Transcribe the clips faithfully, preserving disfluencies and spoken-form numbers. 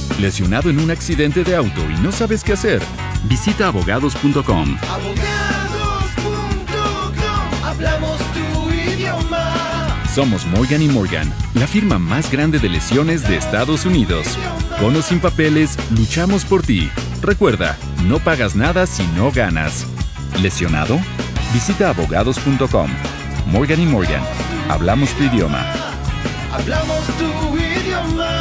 ¿Lesionado en un accidente de auto y no sabes qué hacer? Visita abogados punto com. abogados punto com, hablamos tu idioma. Somos Morgan y Morgan, la firma más grande de lesiones de Estados Unidos. Con o sin papeles, luchamos por ti. Recuerda, no pagas nada si no ganas. ¿Lesionado? Visita abogados punto com. Morgan y Morgan, hablamos tu idioma. Hablamos tu idioma.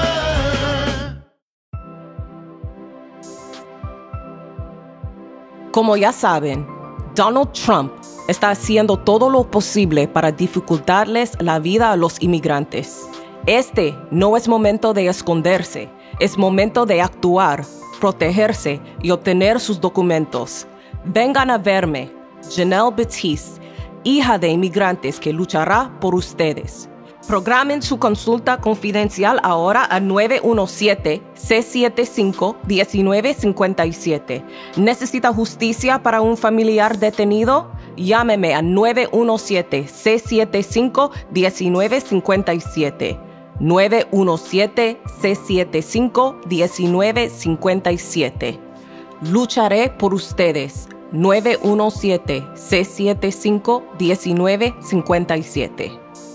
Como ya saben, Donald Trump está haciendo todo lo posible para dificultarles la vida a los inmigrantes. Este no es momento de esconderse, es momento de actuar, protegerse y obtener sus documentos. Vengan a verme, Janelle Batiste, hija de inmigrantes que luchará por ustedes. Programen su consulta confidencial ahora a nueve uno siete, seis siete cinco, uno nueve cinco siete. ¿Necesita justicia para un familiar detenido? Llámeme a nueve uno siete, seis siete cinco, uno nueve cinco siete. nueve uno siete, seis siete cinco, uno nueve cinco siete. Lucharé por ustedes. nueve uno siete, seis siete cinco, uno nueve cinco siete.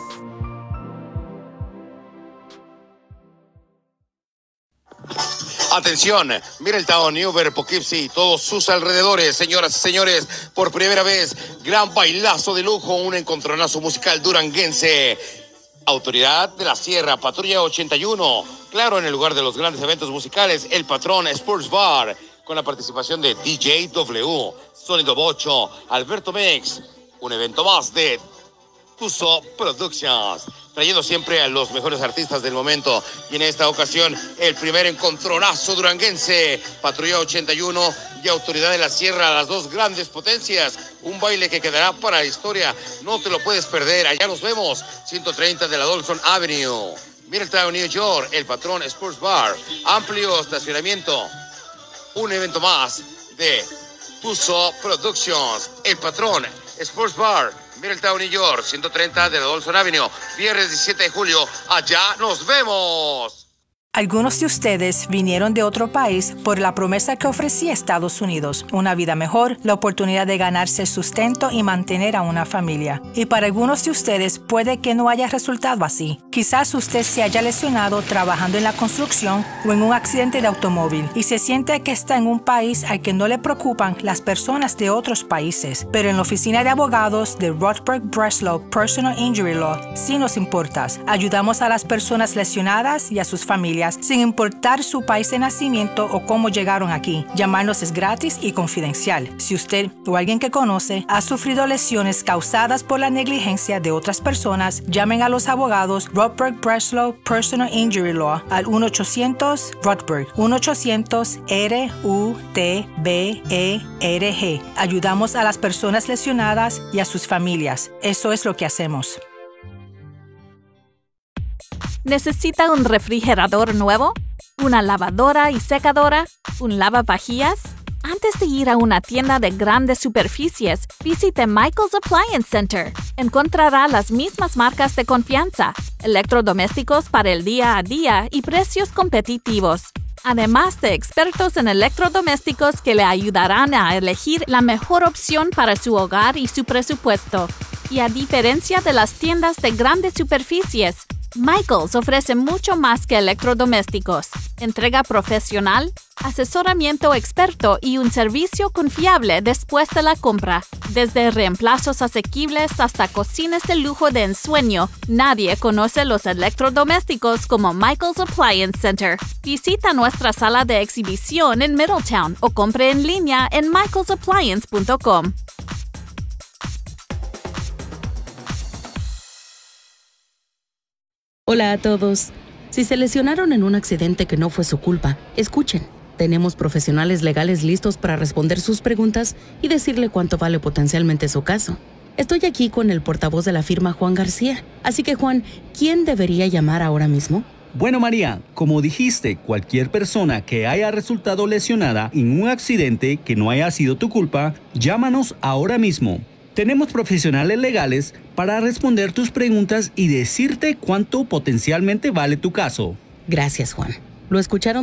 Atención, Middletown, Newberg, Poughkeepsie y todos sus alrededores, señoras y señores, por primera vez, gran bailazo de lujo, un encontronazo musical duranguense. Autoridad de la Sierra, Patrulla ochenta y uno, claro, en el lugar de los grandes eventos musicales, El Patrón Sports Bar, con la participación de D J W, Sonido Bocho, Alberto Mex, un evento más de Tuso Productions, trayendo siempre a los mejores artistas del momento. Y en esta ocasión, el primer encontronazo duranguense, Patrulla ochenta y uno y Autoridad de la Sierra, las dos grandes potencias. Un baile que quedará para la historia. No te lo puedes perder. Allá nos vemos. ciento treinta de la Dawson Avenue, Middletown, New York. El Patrón Sports Bar. Amplio estacionamiento. Un evento más de Tuso Productions. El Patrón Sports Bar, Middletown, New York, ciento treinta de la Dawson Avenue, viernes diecisiete de julio. Allá nos vemos. Algunos de ustedes vinieron de otro país por la promesa que ofrecía Estados Unidos, una vida mejor, la oportunidad de ganarse sustento y mantener a una familia. Y para algunos de ustedes puede que no haya resultado así. Quizás usted se haya lesionado trabajando en la construcción o en un accidente de automóvil y se siente que está en un país al que no le preocupan las personas de otros países. Pero en la oficina de abogados de Rothberg Breslow Personal Injury Law sí nos importas. Ayudamos a las personas lesionadas y a sus familias sin importar su país de nacimiento o cómo llegaron aquí. Llamarnos es gratis y confidencial. Si usted o alguien que conoce ha sufrido lesiones causadas por la negligencia de otras personas, llamen a los abogados Rothberg Breslow Personal Injury Law al uno ochocientos Rothberg, uno ochocientos R U T B E R G. Ayudamos a las personas lesionadas y a sus familias. Eso es lo que hacemos. ¿Necesita un refrigerador nuevo? ¿Una lavadora y secadora? ¿Un lavavajillas? Antes de ir a una tienda de grandes superficies, visite Michael's Appliance Center. Encontrará las mismas marcas de confianza, electrodomésticos para el día a día y precios competitivos. Además de expertos en electrodomésticos que le ayudarán a elegir la mejor opción para su hogar y su presupuesto. Y a diferencia de las tiendas de grandes superficies, Michael's ofrece mucho más que electrodomésticos, entrega profesional, asesoramiento experto y un servicio confiable después de la compra. Desde reemplazos asequibles hasta cocinas de lujo de ensueño, nadie conoce los electrodomésticos como Michael's Appliance Center. Visita nuestra sala de exhibición en Middletown o compre en línea en michaels appliance punto com. Hola a todos. Si se lesionaron en un accidente que no fue su culpa, escuchen. Tenemos profesionales legales listos para responder sus preguntas y decirle cuánto vale potencialmente su caso. Estoy aquí con el portavoz de la firma, Juan García. Así que, Juan, ¿quién debería llamar ahora mismo? Bueno, María, como dijiste, cualquier persona que haya resultado lesionada en un accidente que no haya sido tu culpa, llámanos ahora mismo. Tenemos profesionales legales para responder tus preguntas y decirte cuánto potencialmente vale tu caso. Gracias, Juan. ¿Lo escucharon?